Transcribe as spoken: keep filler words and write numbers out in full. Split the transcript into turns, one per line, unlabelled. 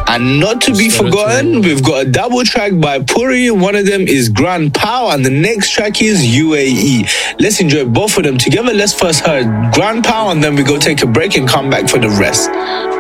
And not to be forgotten, we've got a double track by Puri. One of them is Grand Power, and the next track is U A E. Let's enjoy both of them together. Let's first hear Grand Power, and then we go take a break and come back for the rest.